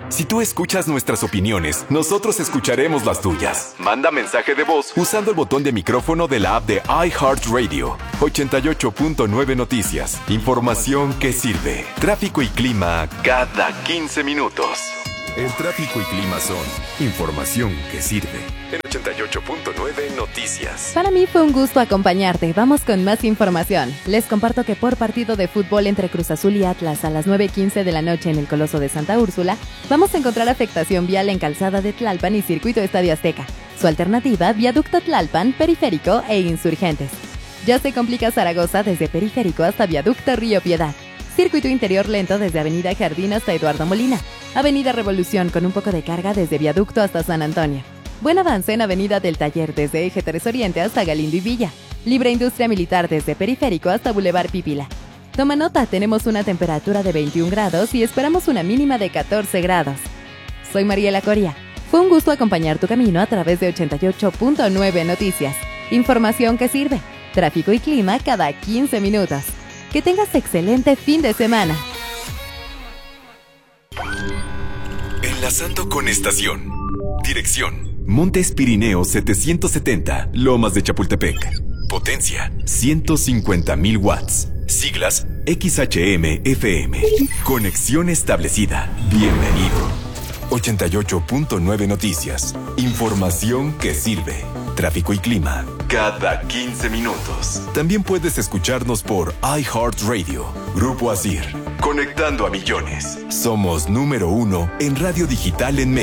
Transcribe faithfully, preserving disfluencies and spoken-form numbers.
Si tú escuchas nuestras opiniones, nosotros escucharemos las tuyas. Manda mensaje de voz usando el botón de micrófono de la app de iHeartRadio. ochenta y ocho punto nueve Noticias. Información que sirve. Tráfico y clima cada quince minutos. El tráfico y clima son información que sirve. En ochenta y ocho punto nueve Noticias. Para mí fue un gusto acompañarte. Vamos con más información. Les comparto que por partido de fútbol entre Cruz Azul y Atlas a las nueve quince de la noche en el Coloso de Santa Úrsula, vamos a encontrar afectación vial en Calzada de Tlalpan y Circuito Estadio Azteca. Su alternativa, Viaducto Tlalpan, Periférico e Insurgentes. Ya se complica Zaragoza desde Periférico hasta Viaducto Río Piedad. Circuito interior lento desde Avenida Jardín hasta Eduardo Molina. Avenida Revolución con un poco de carga desde Viaducto hasta San Antonio. Buen avance en Avenida del Taller desde Eje tres Oriente hasta Galindo y Villa. Libre Industria Militar desde Periférico hasta Boulevard Pípila. Toma nota, tenemos una temperatura de veintiún grados y esperamos una mínima de catorce grados. Soy Mariela Coria. Fue un gusto acompañar tu camino a través de ochenta y ocho punto nueve Noticias. Información que sirve. Tráfico y clima cada quince minutos. Que tengas excelente fin de semana. Enlazando con estación. Dirección: Montes Pirineos setecientos setenta, Lomas de Chapultepec. Potencia: ciento cincuenta mil watts. Siglas: X H M F M. Conexión establecida. Bienvenido. ochenta y ocho punto nueve Noticias. Información que sirve. Tráfico y clima cada quince minutos. También puedes escucharnos por iHeartRadio. Grupo Asir. Conectando a millones. Somos número uno en radio digital en México.